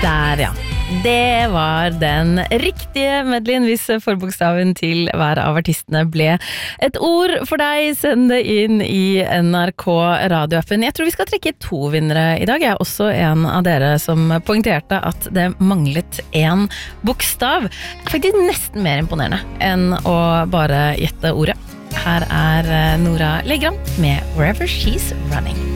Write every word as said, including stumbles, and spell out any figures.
Der, ja. Det var den riktige medleyen hvis forbokstaven til hver av artistene ble et ord for deg. Send det inn i N R K radioappen. Jeg tror vi skal trekke to vinnere i dag. Jeg er også en av dere som poengterte at det manglet en bokstav. Faktisk nesten mer imponerende enn å bare gjette ordet. Her er Nora Legram med Wherever She's Running.